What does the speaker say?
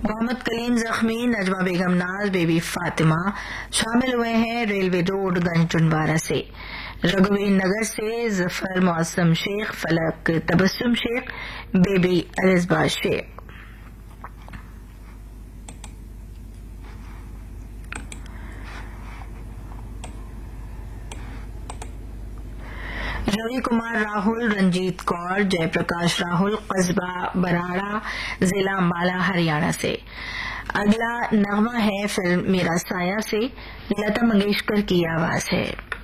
मोहम्मद कलीम जख्मी, नजमा बेगम नाज, बेबी फातिमा शामिल हुए हैं रेलवे रोड गंजटुनबारा से। रघुवीर नगर से जफर मौसम शेख, फलक तबस्सुम शेख, बेबी अलिजबा शेख। रवि कुमार राहुल, रंजीत कौर, जयप्रकाश राहुल, कस्बा बराड़ा, जिला माला हरियाणा से। अगला नगमा है फिल्म मेरा साया से, लता मंगेशकर की आवाज है।